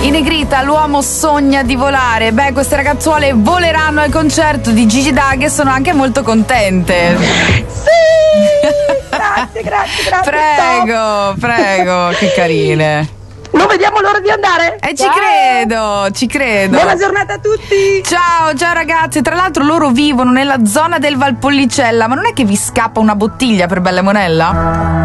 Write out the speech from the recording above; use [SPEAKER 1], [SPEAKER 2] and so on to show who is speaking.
[SPEAKER 1] In negrita, l'uomo sogna di volare. Beh, queste ragazzuole voleranno al concerto di Gigi D'Aghe e sono anche molto contente.
[SPEAKER 2] Sì! Grazie.
[SPEAKER 1] Prego, che carine.
[SPEAKER 2] Non vediamo l'ora di andare.
[SPEAKER 1] Ci credo.
[SPEAKER 2] Buona giornata a tutti.
[SPEAKER 1] Ciao ragazzi. Tra l'altro loro vivono nella zona del Valpolicella, ma non è che vi scappa una bottiglia per Bella Monella?